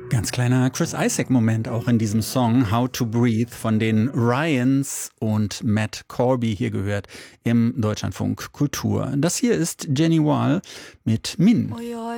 Ganz kleiner Chris Isaak-Moment auch in diesem Song How to Breathe von den Ryans und Matt Corby hier gehört im Deutschlandfunk Kultur. Das hier ist Jenny Wahl mit Min.